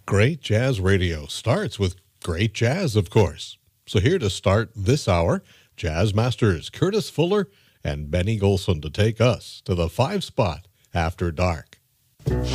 Great Jazz Radio starts with great jazz, of course. So here to start this hour, Jazz Masters Curtis Fuller and Benny Golson to take us to the 5 spot after dark.